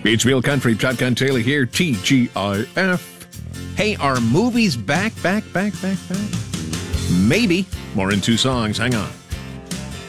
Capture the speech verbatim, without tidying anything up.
It's Real Country, Shotgun Taylor here, T G I F. Hey, are movies back, back, back, back, back? Maybe. More in two songs. Hang on.